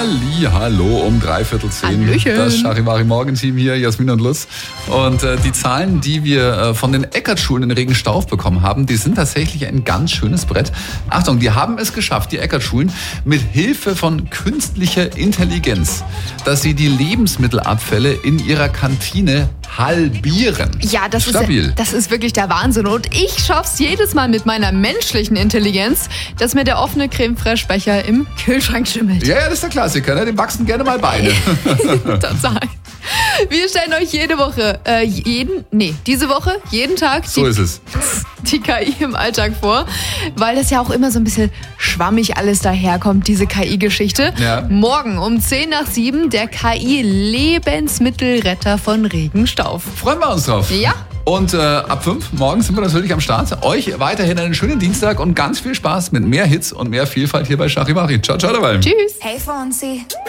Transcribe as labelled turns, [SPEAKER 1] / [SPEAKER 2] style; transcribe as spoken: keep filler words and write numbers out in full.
[SPEAKER 1] Halli, hallo um dreiviertel zehn.
[SPEAKER 2] Hallöchen.
[SPEAKER 1] Das Charivari-Morgenteam hier, Jasmin und Lutz. Und äh, die Zahlen, die wir äh, von den Eckert-Schulen in Regenstauf bekommen haben, die sind tatsächlich ein ganz schönes Brett. Achtung, die haben es geschafft, die Eckert-Schulen, mit Hilfe von künstlicher Intelligenz, dass sie die Lebensmittelabfälle in ihrer Kantine halbieren.
[SPEAKER 2] Ja, das
[SPEAKER 1] Stabil.
[SPEAKER 2] ist, das ist wirklich der Wahnsinn. Und ich schaff's jedes Mal mit meiner menschlichen Intelligenz, dass mir der offene Creme-Fraiche-Becher im Kühlschrank schimmelt.
[SPEAKER 1] Ja, ja, das ist der Klassiker, ne? Dem wachsen gerne mal Beine.
[SPEAKER 2] Total. Wir stellen euch jede Woche, äh, jeden, nee, diese Woche, jeden Tag
[SPEAKER 1] So
[SPEAKER 2] die,
[SPEAKER 1] ist es.
[SPEAKER 2] die K I im Alltag vor, weil das ja auch immer so ein bisschen schwammig alles daherkommt, diese K I-Geschichte.
[SPEAKER 1] Ja.
[SPEAKER 2] Morgen um zehn nach sieben der K I-Lebensmittelretter von Regenstauf.
[SPEAKER 1] Freuen wir uns drauf.
[SPEAKER 2] Ja.
[SPEAKER 1] Und äh, ab fünf morgens sind wir natürlich am Start. Euch weiterhin einen schönen Dienstag und ganz viel Spaß mit mehr Hits und mehr Vielfalt hier bei Charivari. Ciao, ciao dabei.
[SPEAKER 2] Tschüss.
[SPEAKER 3] Hey Fonsi.